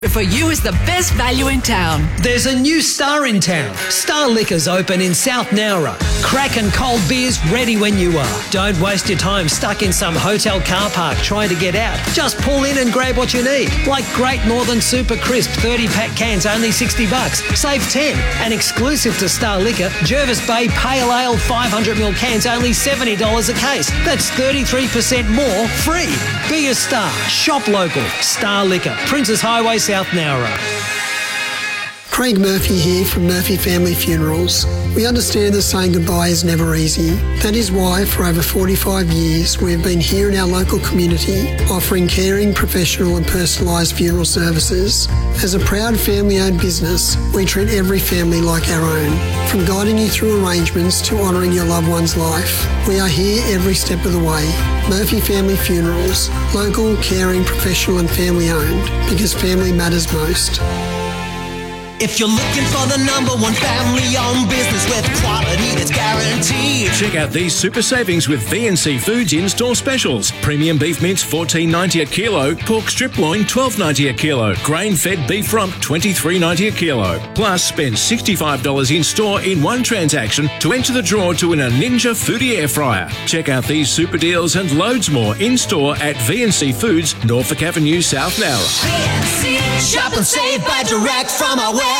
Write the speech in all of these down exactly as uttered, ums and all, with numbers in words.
For you is the best value in town. There's a new Star in town. Star Liquors open in South Nowra. Crack and cold beers ready when you are. Don't waste your time stuck in some hotel car park trying to get out. Just pull in and grab what you need. Like Great Northern Super Crisp thirty pack cans only sixty bucks. Save ten. And exclusive to Star Liquor, Jervis Bay Pale Ale five hundred milliliter cans only seventy dollars a case. That's thirty-three percent more free. Be a star. Shop local. Star Liquor. Princes Highway, South Nowra. Craig Murphy here from Murphy Family Funerals. We understand that saying goodbye is never easy. That is why for over forty-five years we've been here in our local community offering caring, professional and personalised funeral services. As a proud family-owned business, we treat every family like our own. From guiding you through arrangements to honouring your loved one's life, we are here every step of the way. Murphy Family Funerals, local, caring, professional and family-owned, because family matters most. If you're looking for the number one family-owned business with quality that's guaranteed, check out these super savings with V and C Foods in-store specials. Premium beef mince fourteen ninety a kilo, pork strip loin twelve ninety a kilo, grain-fed beef rump twenty-three ninety a kilo. Plus, spend sixty-five dollars in-store in one transaction to enter the draw to win a Ninja Foodie Air Fryer. Check out these super deals and loads more in-store at V and C Foods, Norfolk Avenue, South Nowra. V and C, shop and save by direct from our warehouse.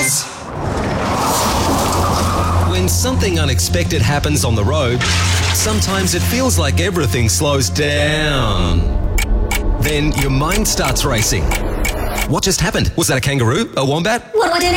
When something unexpected happens on the road, sometimes it feels like everything slows down. Then your mind starts racing. What just happened? Was that a kangaroo? A wombat? What do I do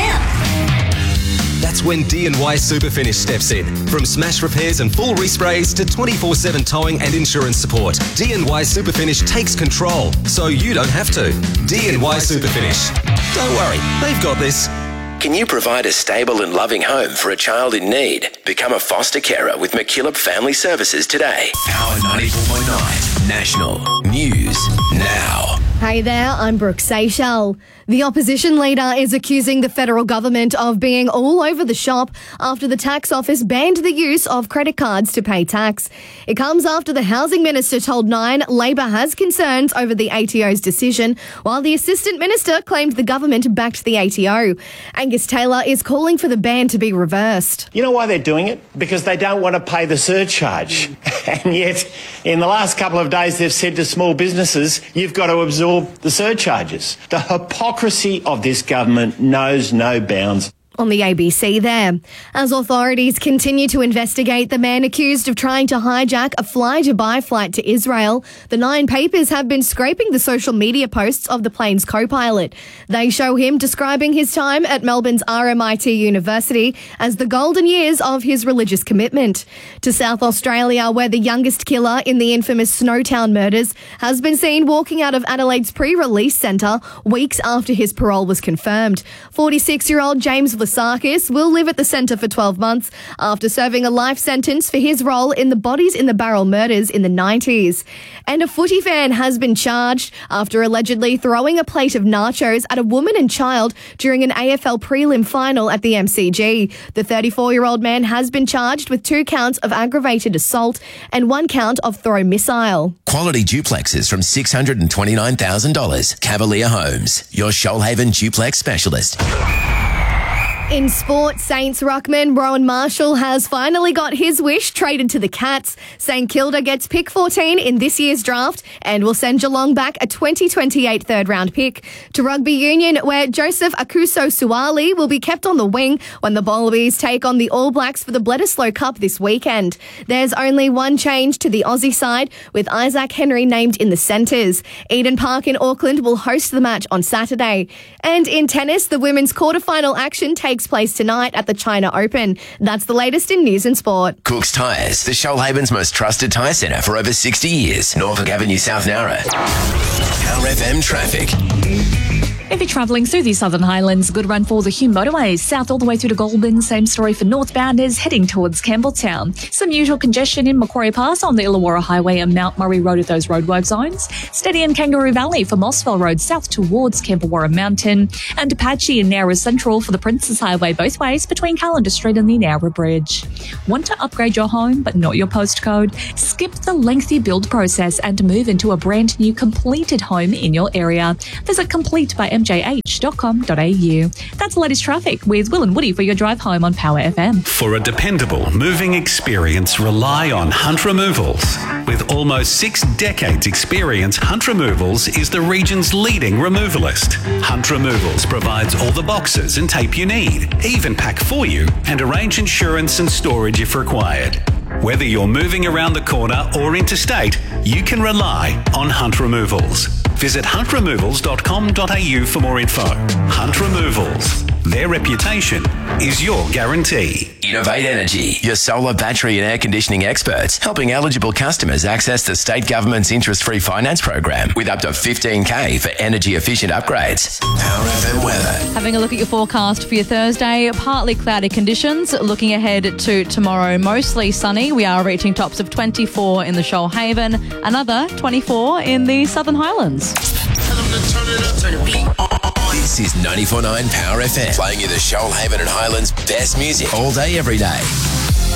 now? That's when D and Y Superfinish steps in. From smash repairs and full resprays to twenty-four seven towing and insurance support, D and Y Superfinish takes control so you don't have to. D and Y Superfinish. Don't worry, they've got this. Can you provide a stable and loving home for a child in need? Become a foster carer with McKillop Family Services today. Power ninety-four point nine National News Now. Hey there, I'm Brooke Seychelles. The opposition leader is accusing the federal government of being all over the shop after the tax office banned the use of credit cards to pay tax. It comes after the housing minister told Nine Labor has concerns over the A T O's decision, while the assistant minister claimed the government backed the A T O. Angus Taylor is calling for the ban to be reversed. You know why they're doing it? Because they don't want to pay the surcharge. And yet, in the last couple of days, they've said to small businesses, you've got to absorb the surcharges. The hypocrisy of this government knows no bounds. On the A B C there. As authorities continue to investigate the man accused of trying to hijack a Fly Dubai flight to Israel, the Nine papers have been scraping the social media posts of the plane's co-pilot. They show him describing his time at Melbourne's R M I T University as the golden years of his religious commitment. To South Australia, where the youngest killer in the infamous Snowtown murders has been seen walking out of Adelaide's pre-release centre weeks after his parole was confirmed. forty-six-year-old James Vlasakis will live at the centre for twelve months after serving a life sentence for his role in the Bodies in the Barrel murders in the nineties. And a footy fan has been charged after allegedly throwing a plate of nachos at a woman and child during an A F L prelim final at the M C G. The thirty-four-year-old man has been charged with two counts of aggravated assault and one count of throw missile. Quality duplexes from six hundred twenty-nine thousand dollars. Cavalier Homes, your Shoalhaven duplex specialist. In sport, Saints ruckman Rowan Marshall has finally got his wish traded to the Cats. St Kilda gets pick fourteen in this year's draft and will send Geelong back a twenty twenty-eight third-round pick. To rugby union, where Joseph Akuso-Suali will be kept on the wing when the Wallabies take on the All Blacks for the Bledisloe Cup this weekend. There's only one change to the Aussie side, with Isaac Henry named in the centres. Eden Park in Auckland will host the match on Saturday. And in tennis, the women's quarterfinal action takes place tonight at the China Open. That's the latest in news and sport. Cook's Tyres, the Shoalhaven's most trusted tyre centre for over sixty years. Norfolk Avenue, South Nowra. Power F M traffic. If you're travelling through the Southern Highlands, good run for the Hume motorways. South all the way through to Goulburn. Same story for northbounders heading towards Campbelltown. Some usual congestion in Macquarie Pass on the Illawarra Highway and Mount Murray Road at those roadwork zones. Steady in Kangaroo Valley for Mossville Road south towards Campbellwarra Mountain. And Apache in Nowra Central for the Princes Highway both ways between Calendar Street and the Nowra Bridge. Want to upgrade your home but not your postcode? Skip the lengthy build process and move into a brand new completed home in your area. Visit Complete by M m j h dot com dot a u. That's the latest traffic with Will and Woody for your drive home on Power F M. For a dependable moving experience, rely on Hunt Removals. With almost six decades experience, Hunt Removals is the region's leading removalist. Hunt Removals provides all the boxes and tape you need, even pack for you and arrange insurance and storage if required. Whether you're moving around the corner or interstate, you can rely on Hunt Removals. Visit hunt removals dot com dot a u for more info. Hunt Removals. Their reputation is your guarantee. Innovate Energy, your solar, battery and air conditioning experts, helping eligible customers access the state government's interest-free finance program with up to fifteen K for energy-efficient upgrades. Power F M weather. Having a look at your forecast for your Thursday, partly cloudy conditions. Looking ahead to tomorrow, mostly sunny. We are reaching tops of twenty-four in the Shoalhaven, another twenty-four in the Southern Highlands. This is ninety-four point nine Power F M, playing you the Shoalhaven and Highlands best music all day, every day.